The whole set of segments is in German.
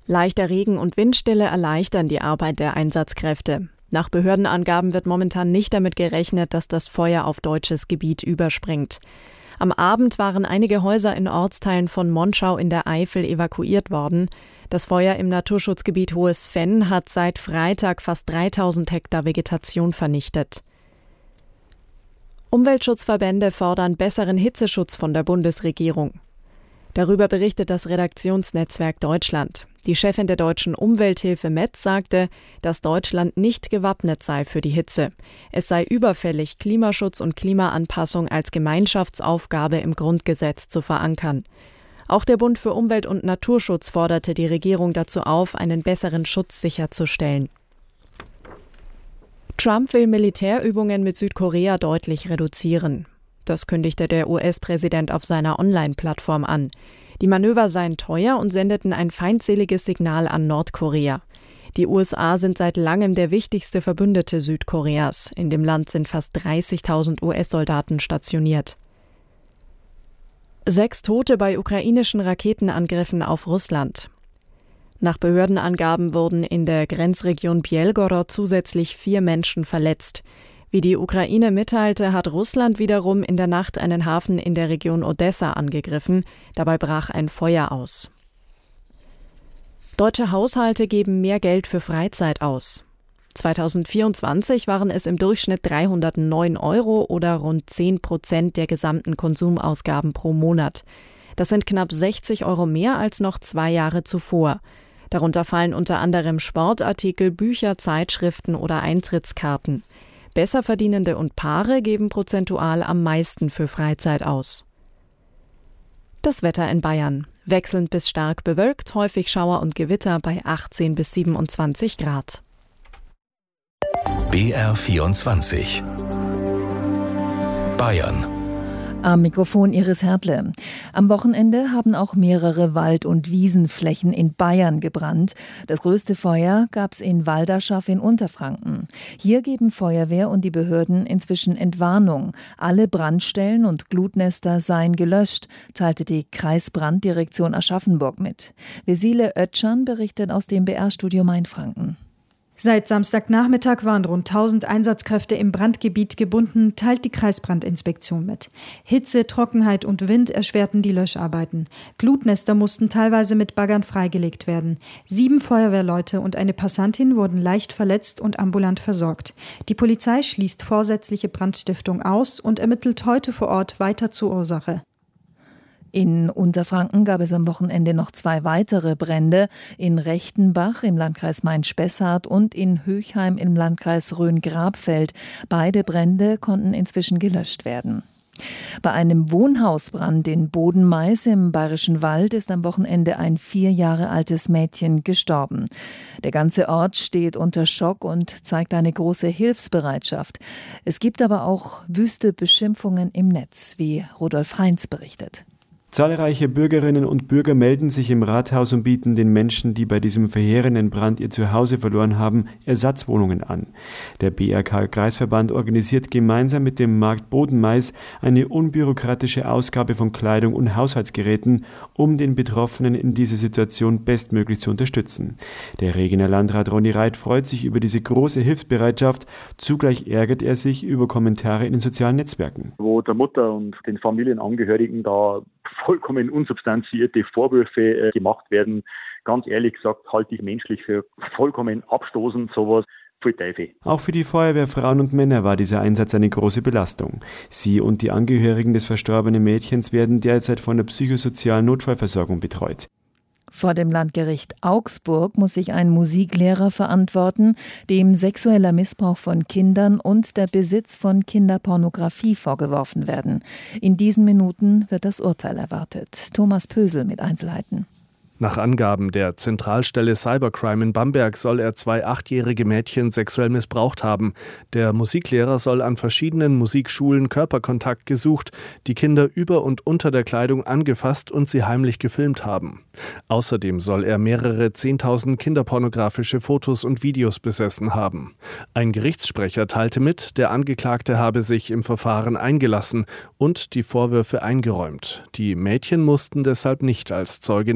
Leichter Regen und Windstille erleichtern die Arbeit der Einsatzkräfte. Nach Behördenangaben wird momentan nicht damit gerechnet, dass das Feuer auf deutsches Gebiet überspringt. Am Abend waren einige Häuser in Ortsteilen von Monschau in der Eifel evakuiert worden. Das Feuer im Naturschutzgebiet Hohes Venn hat seit Freitag fast 3000 Hektar Vegetation vernichtet. Umweltschutzverbände fordern besseren Hitzeschutz von der Bundesregierung. Darüber berichtet das Redaktionsnetzwerk Deutschland. Die Chefin der Deutschen Umwelthilfe Metz sagte, dass Deutschland nicht gewappnet sei für die Hitze. Es sei überfällig, Klimaschutz und Klimaanpassung als Gemeinschaftsaufgabe im Grundgesetz zu verankern. Auch der Bund für Umwelt- und Naturschutz forderte die Regierung dazu auf, einen besseren Schutz sicherzustellen. Trump will Militärübungen mit Südkorea deutlich reduzieren. Das kündigte der US-Präsident auf seiner Online-Plattform an. Die Manöver seien teuer und sendeten ein feindseliges Signal an Nordkorea. Die USA sind seit langem der wichtigste Verbündete Südkoreas. In dem Land sind fast 30.000 US-Soldaten stationiert. 6 Tote bei ukrainischen Raketenangriffen auf Russland. Nach Behördenangaben wurden in der Grenzregion Bielgorod zusätzlich 4 Menschen verletzt. Wie die Ukraine mitteilte, hat Russland wiederum in der Nacht einen Hafen in der Region Odessa angegriffen. Dabei brach ein Feuer aus. Deutsche Haushalte geben mehr Geld für Freizeit aus. 2024 waren es im Durchschnitt 309 € oder rund 10% der gesamten Konsumausgaben pro Monat. Das sind knapp 60 € mehr als noch 2 Jahre zuvor. Darunter fallen unter anderem Sportartikel, Bücher, Zeitschriften oder Eintrittskarten. Besserverdienende und Paare geben prozentual am meisten für Freizeit aus. Das Wetter in Bayern. Wechselnd bis stark bewölkt, häufig Schauer und Gewitter bei 18 bis 27 Grad. BR24 Bayern. Am Mikrofon Iris Hertle. Am Wochenende haben auch mehrere Wald- und Wiesenflächen in Bayern gebrannt. Das größte Feuer gab es in Walderschaff in Unterfranken. Hier geben Feuerwehr und die Behörden inzwischen Entwarnung. Alle Brandstellen und Glutnester seien gelöscht, teilte die Kreisbranddirektion Aschaffenburg mit. Vesile Oetschan berichtet aus dem BR-Studio Mainfranken. Seit Samstagnachmittag waren rund 1000 Einsatzkräfte im Brandgebiet gebunden, teilt die Kreisbrandinspektion mit. Hitze, Trockenheit und Wind erschwerten die Löscharbeiten. Glutnester mussten teilweise mit Baggern freigelegt werden. 7 Feuerwehrleute und eine Passantin wurden leicht verletzt und ambulant versorgt. Die Polizei schließt vorsätzliche Brandstiftung aus und ermittelt heute vor Ort weiter zur Ursache. In Unterfranken gab es am Wochenende noch 2 weitere Brände, in Rechtenbach im Landkreis Main-Spessart und in Höchheim im Landkreis Rhön-Grabfeld. Beide Brände konnten inzwischen gelöscht werden. Bei einem Wohnhausbrand in Bodenmais im Bayerischen Wald ist am Wochenende ein 4 Jahre altes Mädchen gestorben. Der ganze Ort steht unter Schock und zeigt eine große Hilfsbereitschaft. Es gibt aber auch wüste Beschimpfungen im Netz, wie Rudolf Heinz berichtet. Zahlreiche Bürgerinnen und Bürger melden sich im Rathaus und bieten den Menschen, die bei diesem verheerenden Brand ihr Zuhause verloren haben, Ersatzwohnungen an. Der BRK-Kreisverband organisiert gemeinsam mit dem Markt Bodenmais eine unbürokratische Ausgabe von Kleidung und Haushaltsgeräten, um den Betroffenen in dieser Situation bestmöglich zu unterstützen. Der Regener Landrat Ronny Reit freut sich über diese große Hilfsbereitschaft, zugleich ärgert er sich über Kommentare in den sozialen Netzwerken. Wo der Mutter und den Familienangehörigen da vollkommen unsubstanzierte Vorwürfe gemacht werden. Ganz ehrlich gesagt, halte ich menschlich für vollkommen abstoßend sowas. Auch für die Feuerwehrfrauen und Männer war dieser Einsatz eine große Belastung. Sie und die Angehörigen des verstorbenen Mädchens werden derzeit von der psychosozialen Notfallversorgung betreut. Vor dem Landgericht Augsburg muss sich ein Musiklehrer verantworten, dem sexueller Missbrauch von Kindern und der Besitz von Kinderpornografie vorgeworfen werden. In diesen Minuten wird das Urteil erwartet. Thomas Pösel mit Einzelheiten. Nach Angaben der Zentralstelle Cybercrime in Bamberg soll er 2 8-jährige Mädchen sexuell missbraucht haben. Der Musiklehrer soll an verschiedenen Musikschulen Körperkontakt gesucht, die Kinder über und unter der Kleidung angefasst und sie heimlich gefilmt haben. Außerdem soll er mehrere 10.000 kinderpornografische Fotos und Videos besessen haben. Ein Gerichtssprecher teilte mit, der Angeklagte habe sich im Verfahren eingelassen und die Vorwürfe eingeräumt. Die Mädchen mussten deshalb nicht als Zeuginnen auftreten.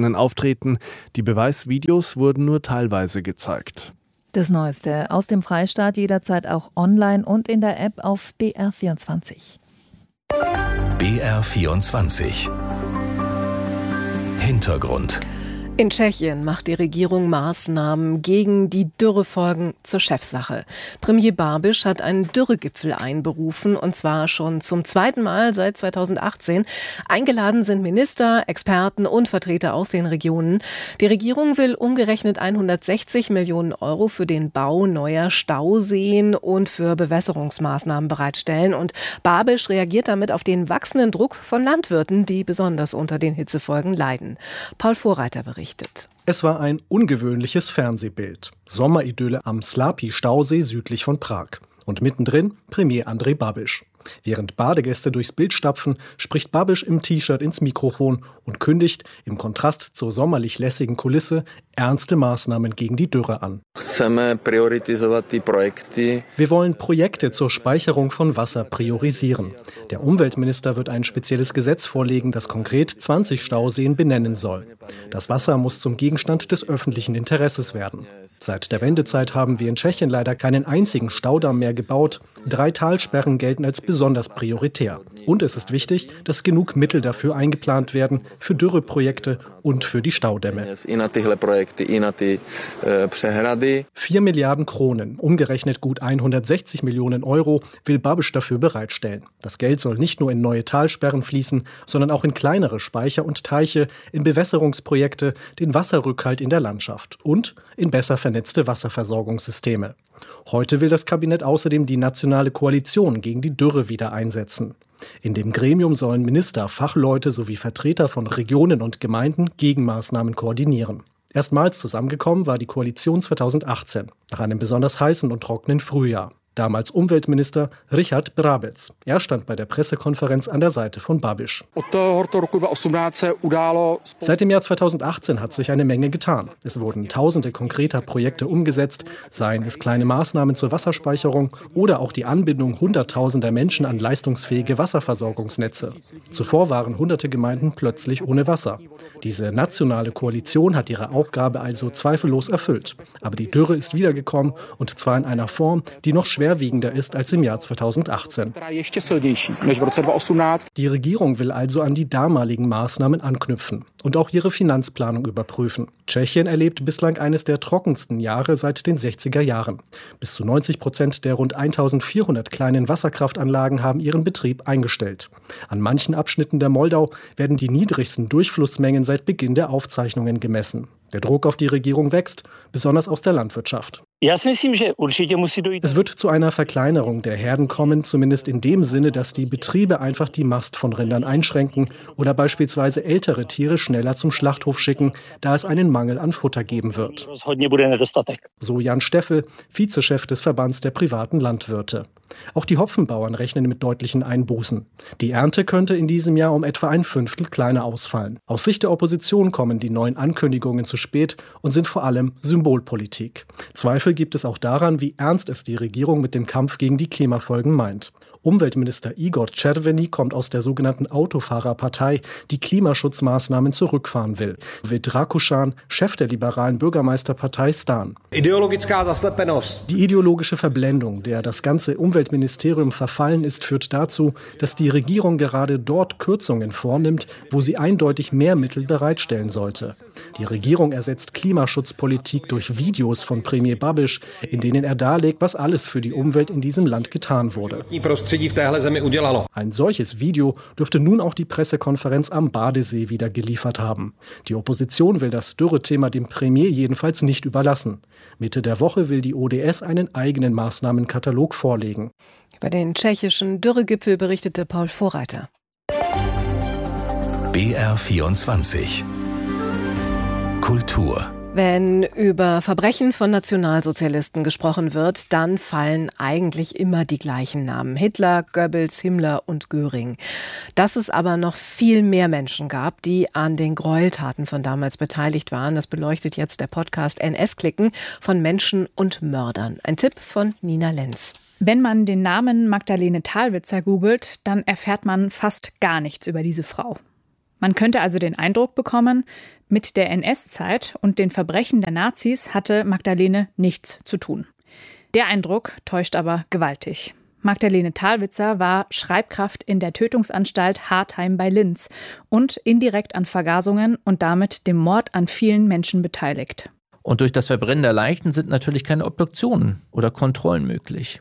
auftreten. Die Beweisvideos wurden nur teilweise gezeigt. Das Neueste aus dem Freistaat jederzeit auch online und in der App auf BR24. BR24 Hintergrund. In Tschechien macht die Regierung Maßnahmen gegen die Dürrefolgen zur Chefsache. Premier Babiš hat einen Dürregipfel einberufen, und zwar schon zum zweiten Mal seit 2018. Eingeladen sind Minister, Experten und Vertreter aus den Regionen. Die Regierung will umgerechnet 160 Millionen Euro für den Bau neuer Stauseen und für Bewässerungsmaßnahmen bereitstellen. Und Babiš reagiert damit auf den wachsenden Druck von Landwirten, die besonders unter den Hitzefolgen leiden. Paul Vorreiter berichtet. Es war ein ungewöhnliches Fernsehbild. Sommeridylle am Slapi-Stausee südlich von Prag. Und mittendrin Premier Andrej Babiš. Während Badegäste durchs Bild stapfen, spricht Babiš im T-Shirt ins Mikrofon und kündigt, im Kontrast zur sommerlich lässigen Kulisse, ernste Maßnahmen gegen die Dürre an. Wir wollen Projekte zur Speicherung von Wasser priorisieren. Der Umweltminister wird ein spezielles Gesetz vorlegen, das konkret 20 Stauseen benennen soll. Das Wasser muss zum Gegenstand des öffentlichen Interesses werden. Seit der Wendezeit haben wir in Tschechien leider keinen einzigen Staudamm mehr gebaut. 3 Talsperren gelten als besonders prioritär. Und es ist wichtig, dass genug Mittel dafür eingeplant werden, für Dürreprojekte und für die Staudämme. 4 Milliarden Kronen, umgerechnet gut 160 Millionen Euro, will Babiš dafür bereitstellen. Das Geld soll nicht nur in neue Talsperren fließen, sondern auch in kleinere Speicher und Teiche, in Bewässerungsprojekte, den Wasserrückhalt in der Landschaft und in besser vernetzte Wasserversorgungssysteme. Heute will das Kabinett außerdem die Nationale Koalition gegen die Dürre wieder einsetzen. In dem Gremium sollen Minister, Fachleute sowie Vertreter von Regionen und Gemeinden Gegenmaßnahmen koordinieren. Erstmals zusammengekommen war die Koalition 2018, nach einem besonders heißen und trockenen Frühjahr. Damals Umweltminister Richard Brabec. Er stand bei der Pressekonferenz an der Seite von Babiš. Seit dem Jahr 2018 hat sich eine Menge getan. Es wurden tausende konkreter Projekte umgesetzt, seien es kleine Maßnahmen zur Wasserspeicherung oder auch die Anbindung hunderttausender Menschen an leistungsfähige Wasserversorgungsnetze. Zuvor waren hunderte Gemeinden plötzlich ohne Wasser. Diese nationale Koalition hat ihre Aufgabe also zweifellos erfüllt. Aber die Dürre ist wiedergekommen, und zwar in einer Form, die noch schwerwiegender ist als im Jahr 2018. Die Regierung will also an die damaligen Maßnahmen anknüpfen und auch ihre Finanzplanung überprüfen. Tschechien erlebt bislang eines der trockensten Jahre seit den 60er Jahren. Bis zu 90% der rund 1400 kleinen Wasserkraftanlagen haben ihren Betrieb eingestellt. An manchen Abschnitten der Moldau werden die niedrigsten Durchflussmengen seit Beginn der Aufzeichnungen gemessen. Der Druck auf die Regierung wächst, besonders aus der Landwirtschaft. Es wird zu einer Verkleinerung der Herden kommen, zumindest in dem Sinne, dass die Betriebe einfach die Mast von Rindern einschränken oder beispielsweise ältere Tiere schneller zum Schlachthof schicken, da es einen Mangel an Futter geben wird. So Jan Steffel, Vizechef des Verbands der privaten Landwirte. Auch die Hopfenbauern rechnen mit deutlichen Einbußen. Die Ernte könnte in diesem Jahr um etwa 1/5 kleiner ausfallen. Aus Sicht der Opposition kommen die neuen Ankündigungen zu spät und sind vor allem Symbolpolitik. Zweifel gibt es auch daran, wie ernst es die Regierung mit dem Kampf gegen die Klimafolgen meint. Umweltminister Igor Červený kommt aus der sogenannten Autofahrerpartei, die Klimaschutzmaßnahmen zurückfahren will. Vít Rakušan, Chef der liberalen Bürgermeisterpartei STAN. Die ideologische Verblendung, der das ganze Umweltministerium verfallen ist, führt dazu, dass die Regierung gerade dort Kürzungen vornimmt, wo sie eindeutig mehr Mittel bereitstellen sollte. Die Regierung ersetzt Klimaschutzpolitik durch Videos von Premier Babiš, in denen er darlegt, was alles für die Umwelt in diesem Land getan wurde. Ein solches Video dürfte nun auch die Pressekonferenz am Badesee wieder geliefert haben. Die Opposition will das Dürrethema dem Premier jedenfalls nicht überlassen. Mitte der Woche will die ODS einen eigenen Maßnahmenkatalog vorlegen. Über den tschechischen Dürregipfel berichtete Paul Vorreiter. BR24 Kultur. Wenn über Verbrechen von Nationalsozialisten gesprochen wird, dann fallen eigentlich immer die gleichen Namen. Hitler, Goebbels, Himmler und Göring. Dass es aber noch viel mehr Menschen gab, die an den Gräueltaten von damals beteiligt waren, das beleuchtet jetzt der Podcast NS-Klicken von Menschen und Mördern. Ein Tipp von Nina Lenz. Wenn man den Namen Magdalene Thalwitzer googelt, dann erfährt man fast gar nichts über diese Frau. Man könnte also den Eindruck bekommen, mit der NS-Zeit und den Verbrechen der Nazis hatte Magdalene nichts zu tun. Der Eindruck täuscht aber gewaltig. Magdalene Thalwitzer war Schreibkraft in der Tötungsanstalt Hartheim bei Linz und indirekt an Vergasungen und damit dem Mord an vielen Menschen beteiligt. Und durch das Verbrennen der Leichen sind natürlich keine Obduktionen oder Kontrollen möglich.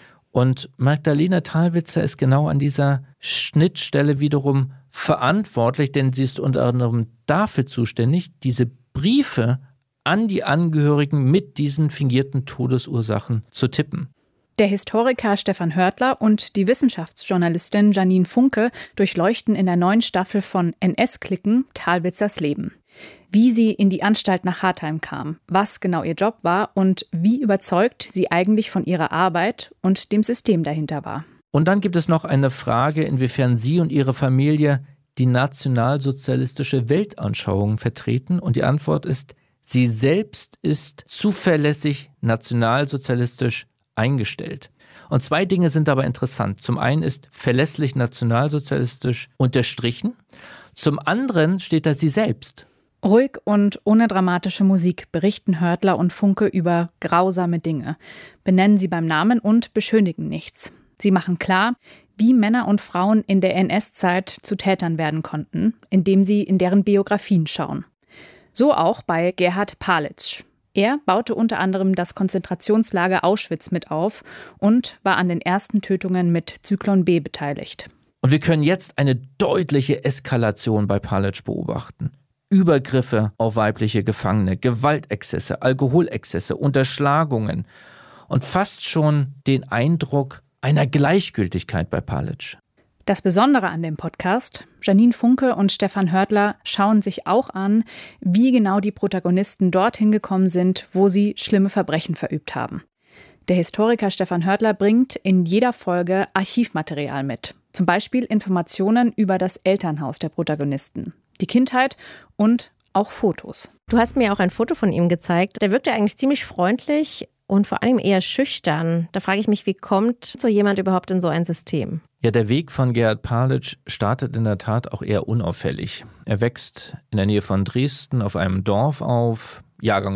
Und Magdalene Thalwitzer ist genau an dieser Schnittstelle wiederum verantwortlich, denn sie ist unter anderem dafür zuständig, diese Briefe an die Angehörigen mit diesen fingierten Todesursachen zu tippen. Der Historiker Stefan Hörtler und die Wissenschaftsjournalistin Janine Funke durchleuchten in der neuen Staffel von NS-Klicken Thalwitzers Leben. Wie sie in die Anstalt nach Hartheim kam, was genau ihr Job war und wie überzeugt sie eigentlich von ihrer Arbeit und dem System dahinter war. Und dann gibt es noch eine Frage, inwiefern sie und ihre Familie die nationalsozialistische Weltanschauung vertreten. Und die Antwort ist, sie selbst ist zuverlässig nationalsozialistisch eingestellt. Und zwei Dinge sind dabei interessant. Zum einen ist verlässlich nationalsozialistisch unterstrichen. Zum anderen steht da sie selbst. Ruhig und ohne dramatische Musik berichten Hörtler und Funke über grausame Dinge, benennen sie beim Namen und beschönigen nichts. Sie machen klar, wie Männer und Frauen in der NS-Zeit zu Tätern werden konnten, indem sie in deren Biografien schauen. So auch bei Gerhard Palitsch. Er baute unter anderem das Konzentrationslager Auschwitz mit auf und war an den ersten Tötungen mit Zyklon B beteiligt. Und wir können jetzt eine deutliche Eskalation bei Palitsch beobachten. Übergriffe auf weibliche Gefangene, Gewaltexzesse, Alkoholexzesse, Unterschlagungen und fast schon den Eindruck einer Gleichgültigkeit bei Palitsch. Das Besondere an dem Podcast, Janine Funke und Stefan Hörtler schauen sich auch an, wie genau die Protagonisten dorthin gekommen sind, wo sie schlimme Verbrechen verübt haben. Der Historiker Stefan Hörtler bringt in jeder Folge Archivmaterial mit. Zum Beispiel Informationen über das Elternhaus der Protagonisten, die Kindheit und auch Fotos. Du hast mir auch ein Foto von ihm gezeigt. Der wirkte eigentlich ziemlich freundlich und vor allem eher schüchtern. Da frage ich mich, wie kommt so jemand überhaupt in so ein System? Ja, der Weg von Gerhard Palitsch startet in der Tat auch eher unauffällig. Er wächst in der Nähe von Dresden auf einem Dorf auf, Jahrgang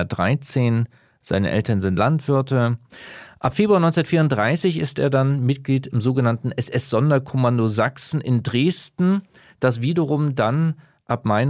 1913. Seine Eltern sind Landwirte. Ab Februar 1934 ist er dann Mitglied im sogenannten SS-Sonderkommando Sachsen in Dresden, das wiederum dann ab Mai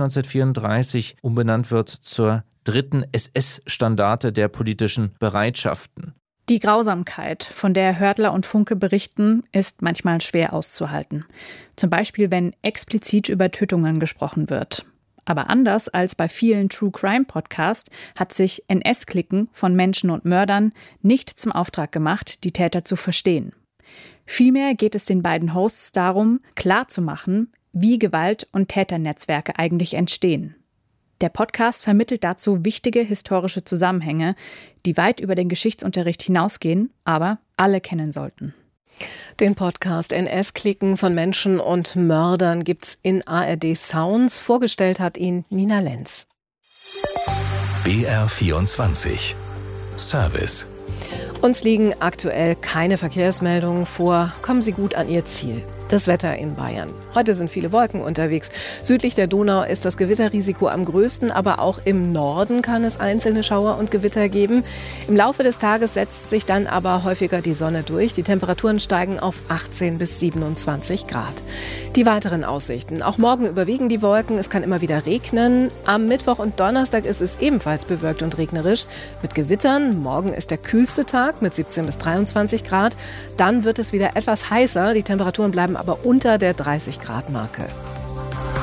1934 umbenannt wird zur 3. SS-Standarte der politischen Bereitschaften. Die Grausamkeit, von der Hörtler und Funke berichten, ist manchmal schwer auszuhalten. Zum Beispiel, wenn explizit über Tötungen gesprochen wird. Aber anders als bei vielen True-Crime-Podcasts hat sich NS-Klicken von Menschen und Mördern nicht zum Auftrag gemacht, die Täter zu verstehen. Vielmehr geht es den beiden Hosts darum, klarzumachen, wie Gewalt- und Täternetzwerke eigentlich entstehen. Der Podcast vermittelt dazu wichtige historische Zusammenhänge, die weit über den Geschichtsunterricht hinausgehen, aber alle kennen sollten. Den Podcast NS-Klicken von Menschen und Mördern gibt's in ARD Sounds. Vorgestellt hat ihn Nina Lenz. BR24 Service. Uns liegen aktuell keine Verkehrsmeldungen vor. Kommen Sie gut an Ihr Ziel. Das Wetter in Bayern. Heute sind viele Wolken unterwegs. Südlich der Donau ist das Gewitterrisiko am größten, aber auch im Norden kann es einzelne Schauer und Gewitter geben. Im Laufe des Tages setzt sich dann aber häufiger die Sonne durch. Die Temperaturen steigen auf 18 bis 27 Grad. Die weiteren Aussichten. Auch morgen überwiegen die Wolken. Es kann immer wieder regnen. Am Mittwoch und Donnerstag ist es ebenfalls bewölkt und regnerisch mit Gewittern. Morgen ist der kühlste Tag mit 17 bis 23 Grad. Dann wird es wieder etwas heißer. Die Temperaturen bleiben aber unter der 30-Grad-Marke.